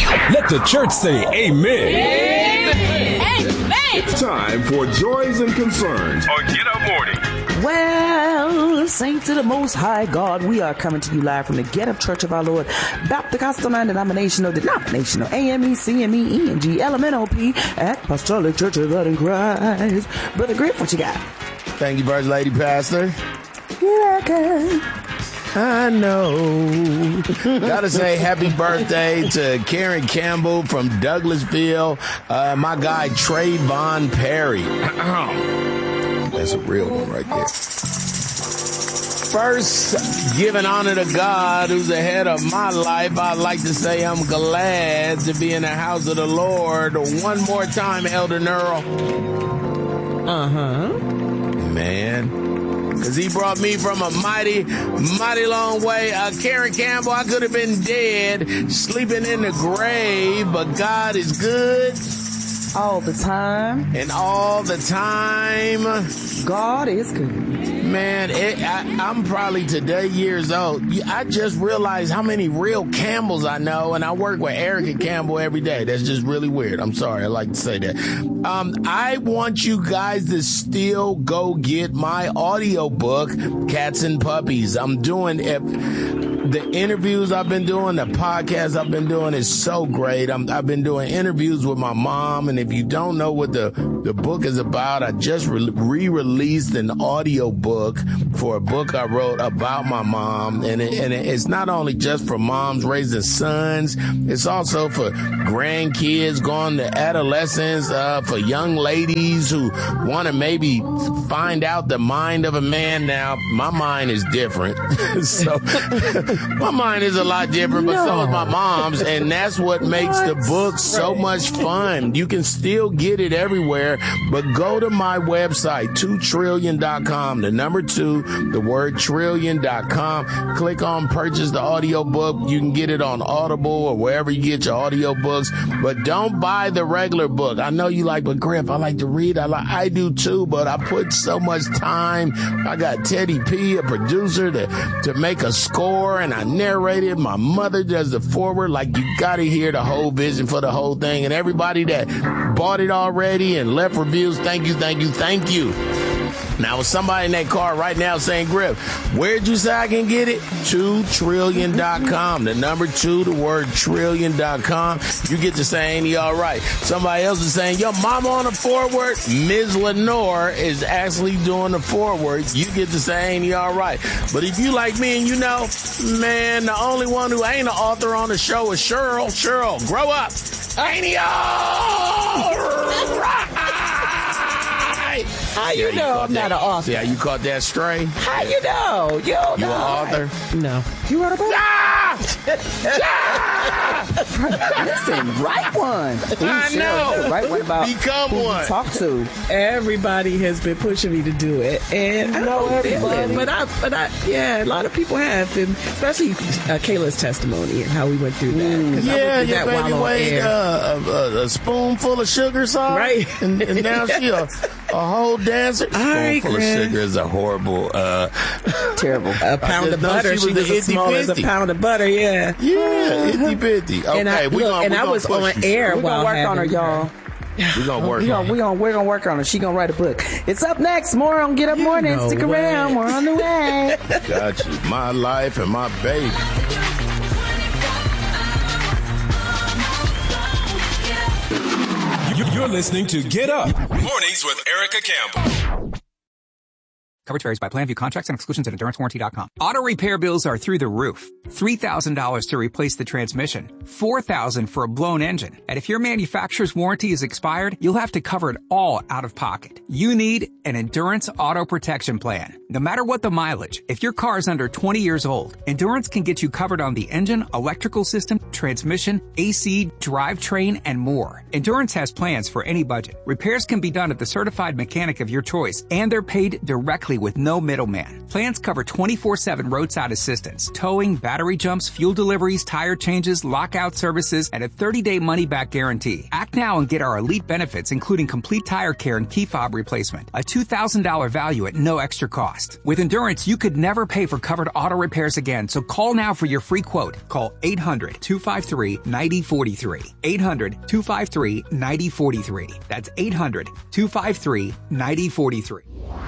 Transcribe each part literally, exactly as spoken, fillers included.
Let the church say amen. Amen. Amen. It's time for Joys and Concerns on Get Up Morning. Well, saints of the Most High God, we are coming to you live from the Get Up Church of Our Lord, Baptist Gospel Non-Denominational, Denominational, A M E, C M E, E N G, L M N O P, Apostolic Church of God in Christ. Brother Griff, what you got? Thank you, First Lady Pastor. You're welcome. I know. Gotta say happy birthday to Karen Campbell from Douglasville. Uh, my guy, Trayvon Perry. That's a real one right there. First, giving honor to God, who's the head of my life, I'd like to say I'm glad to be in the house of the Lord. One more time, Elder Nurl. Uh-huh. Man. Because he brought me from a mighty, mighty long way. Uh, Karen Campbell, I could have been dead, sleeping in the grave, but God is good. All the time. And all the time. God is good. Man, it, I, I'm probably today years old. I just realized how many real Campbells I know, and I work with Erica Campbell every day. That's just really weird. I'm sorry. I like to say that. Um, I want you guys to still go get my audiobook, Cats and Puppies. I'm doing it. The interviews I've been doing, the podcast I've been doing is so great. I'm, I've been doing interviews with my mom, and if you don't know what the, the book is about, I just re- re-released an audio book for a book I wrote about my mom, and, it, and it, it's not only just for moms raising sons, it's also for grandkids going to adolescence, uh, for young ladies who want to maybe find out the mind of a man. Now, my mind is different, so... My mind is a lot different, but no. so is my mom's, and that's what makes what? the book so much fun. You can still get it everywhere, but go to my website, two trillion dot com, the number two, the word trillion dot com. Click on purchase the audio book. You can get it on Audible or wherever you get your audio books, but don't buy the regular book. I know you like, but Griff, I like to read. I like, I do too, but I put so much time. I got Teddy P, a producer, to, to make a score, and I narrated. My mother does the forward. Like, you got to hear the whole vision for the whole thing. And everybody that bought it already and left reviews, thank you, thank you, thank you. Now, with somebody in that car right now saying, Griff, where'd you say I can get it? two trillion dot com. The number two, the word trillion dot com. You get to say, ain't he all right? Somebody else is saying, yo, mama on the forward. Miz Lenore is actually doing the forward. You get to say, ain't he all right? But if you like me and you know, man, the only one who ain't an author on the show is Cheryl. Cheryl, grow up. Ain't he all right? How you yeah, know you I'm that, not an author? Yeah, you caught that stray? How you know? You You an author? No. You wrote a book? Ah! Listen, write one. Ooh, I Cheryl, know. Write one about Become who one. you talk to. Everybody has been pushing me to do it, and I know don't feel everybody. it, but I, but I, yeah, a lot of people have, and especially uh, Kayla's testimony and how we went through that. Mm, yeah, your your baby weighed uh, a, a spoonful of sugar, son. Right. And, and now she a, a whole dancer. All right, spoonful Grant. of sugar is a horrible, uh, terrible. A pound of butter. She was, she was as small as a pound of butter. Yeah. Yeah, itty bitty. Okay, and I, we look, gonna, and we I gonna was push on you. air We're while gonna work on her, y'all. We're gonna work we on gonna, we gonna, we're gonna work on her. She gonna write a book. It's up next. More on Get Up You Morning. know Stick what? around. We're on the way. Got you. My life and my baby. You're listening to Get Up Mornings with Erica Campbell. Coverage varies by plan. View contracts and exclusions at endurance warranty dot com. Auto repair bills are through the roof. three thousand dollars to replace the transmission. four thousand dollars for a blown engine. And if your manufacturer's warranty is expired, you'll have to cover it all out of pocket. You need an Endurance Auto Protection Plan. No matter what the mileage, if your car is under twenty years old, Endurance can get you covered on the engine, electrical system, transmission, A C, drivetrain, and more. Endurance has plans for any budget. Repairs can be done at the certified mechanic of your choice, and they're paid directly with no middleman. Plans cover twenty-four seven roadside assistance, towing, battery jumps, fuel deliveries, tire changes, lockout checkout services, and a thirty-day money-back guarantee. Act now and get our elite benefits, including complete tire care and key fob replacement. A two thousand dollars value at no extra cost. With Endurance, you could never pay for covered auto repairs again, so call now for your free quote. Call eight hundred, two five three, nine zero four three. eight hundred, two five three, nine zero four three. That's eight hundred, two five three, nine zero four three.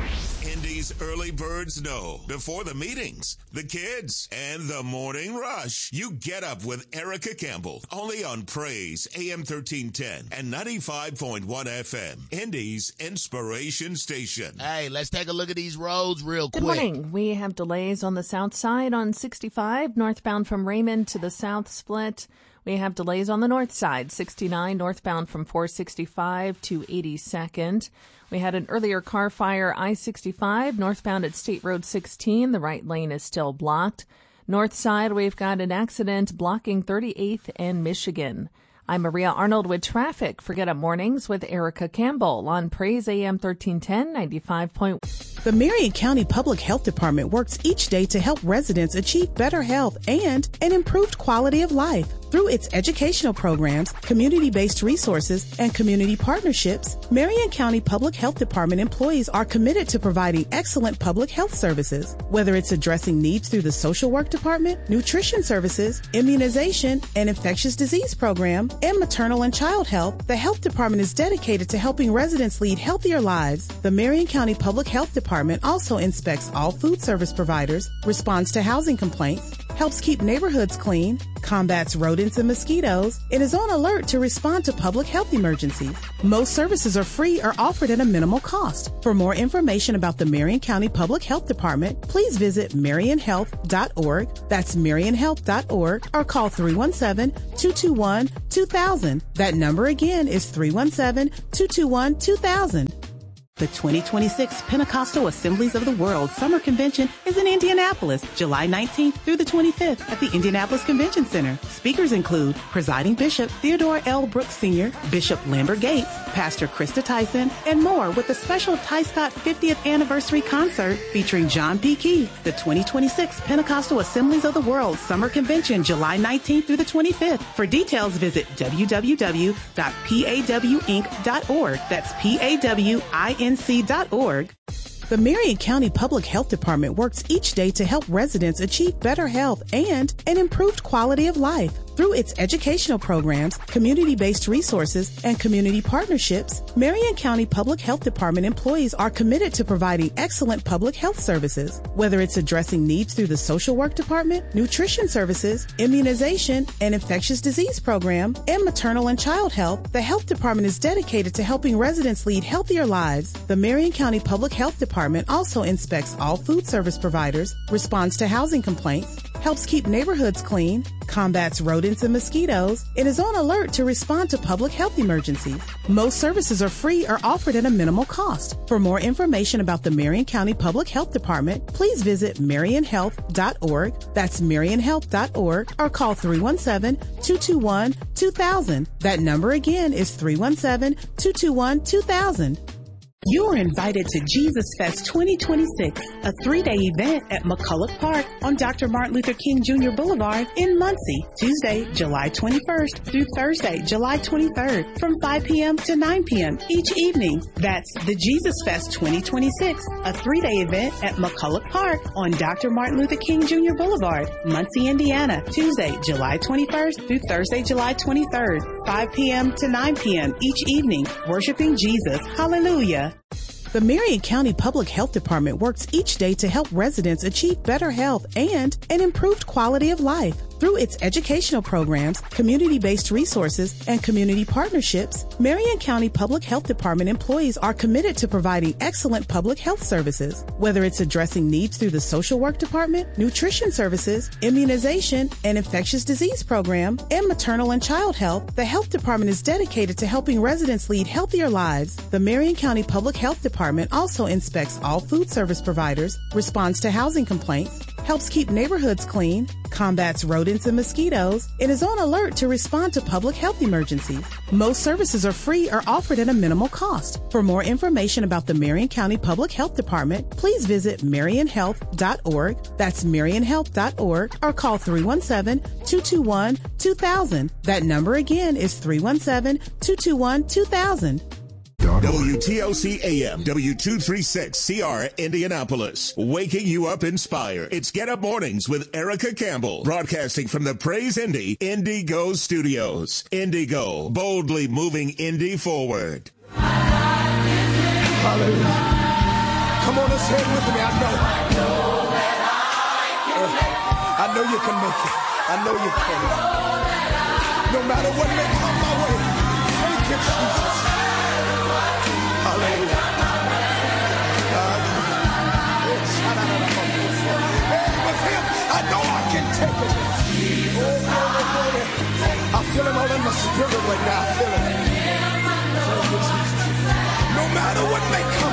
Indy's early birds know before the meetings, the kids, and the morning rush. You get up with Erica Campbell, only on Praise A M thirteen ten and ninety-five point one F M, Indy's inspiration station. Hey, let's take a look at these roads real quick. Good morning. We have delays on the south side on sixty-five, northbound from Raymond to the south split. We have delays on the north side, sixty-nine, northbound from four sixty-five to eighty-second. We had an earlier car fire, I sixty-five, northbound at State Road sixteen. The right lane is still blocked. North side, we've got an accident blocking thirty-eighth and Michigan. I'm Maria Arnold with traffic for Get Up Mornings with Erica Campbell on Praise A M thirteen ten, ninety-five point one. The Marion County Public Health Department works each day to help residents achieve better health and an improved quality of life. Through its educational programs, community-based resources, and community partnerships, Marion County Public Health Department employees are committed to providing excellent public health services. Whether it's addressing needs through the social work department, nutrition services, immunization, and infectious disease program, and maternal and child health, the health department is dedicated to helping residents lead healthier lives. The Marion County Public Health Department also inspects all food service providers, responds to housing complaints, helps keep neighborhoods clean, combats rodents and mosquitoes, and is on alert to respond to public health emergencies. Most services are free or offered at a minimal cost. For more information about the Marion County Public Health Department, please visit marion health dot org. That's marion health dot org, or call three one seven, two two one, two thousand. That number again is three one seven, two two one, two thousand. The twenty twenty-six Pentecostal Assemblies of the World Summer Convention is in Indianapolis, July nineteenth through the twenty-fifth at the Indianapolis Convention Center. Speakers include Presiding Bishop Theodore L. Brooks Senior, Bishop Lambert Gates, Pastor Krista Tyson, and more, with a special Ty Scott fiftieth Anniversary Concert featuring John P. Key. The twenty twenty-six Pentecostal Assemblies of the World Summer Convention, July nineteenth through the twenty-fifth. For details, visit w w w dot paw inc dot org. That's P A W I N C dot org. The Marion County Public Health Department works each day to help residents achieve better health and an improved quality of life. Through its educational programs, community-based resources, and community partnerships, Marion County Public Health Department employees are committed to providing excellent public health services. Whether it's addressing needs through the social work department, nutrition services, immunization, and infectious disease program, and maternal and child health, the health department is dedicated to helping residents lead healthier lives. The Marion County Public Health Department also inspects all food service providers, responds to housing complaints, helps keep neighborhoods clean, combats rodents and mosquitoes, and is on alert to respond to public health emergencies. Most services are free or offered at a minimal cost. For more information about the Marion County Public Health Department, please visit marion health dot org. That's marion health dot org, or call three one seven, two two one, two thousand. That number again is three one seven, two two one, two thousand. You are invited to Jesus Fest twenty twenty-six, a three-day event at McCulloch Park on Doctor Martin Luther King Junior Boulevard in Muncie, Tuesday, July twenty-first through Thursday, July twenty-third, from five p.m. to nine p.m. each evening. That's the Jesus Fest twenty twenty-six, a three-day event at McCulloch Park on Doctor Martin Luther King Junior Boulevard, Muncie, Indiana, Tuesday, July twenty-first through Thursday, July twenty-third, five p.m. to nine p.m. each evening, worshiping Jesus. Hallelujah. The Marion County Public Health Department works each day to help residents achieve better health and an improved quality of life. Through its educational programs, community-based resources, and community partnerships, Marion County Public Health Department employees are committed to providing excellent public health services. Whether it's addressing needs through the social work department, nutrition services, immunization, and infectious disease program, and maternal and child health, the health department is dedicated to helping residents lead healthier lives. The Marion County Public Health Department also inspects all food service providers, responds to housing complaints, helps keep neighborhoods clean, combats rodents and mosquitoes, and is on alert to respond to public health emergencies. Most services are free or offered at a minimal cost. For more information about the Marion County Public Health Department, please visit marion health dot org. That's marion health dot org, or call three one seven, two two one, two thousand. That number again is three one seven, two two one, two thousand. W T O C A M, W two thirty-six C R, Indianapolis. Waking you up inspired. It's Get Up Mornings with Erica Campbell. Broadcasting from the Praise Indy Indigo Studios. Indigo, boldly moving Indy forward. Hallelujah. Come on, let's say it with me. I know. I know you can make it. I know you can. No matter what may come my way. Thank you, Jesus. Hallelujah. God. Hey, with him, I know I can take it. Oh, glory, glory. I feel him all in my spirit right now. I feel it. Thank you, Jesus. No matter what may come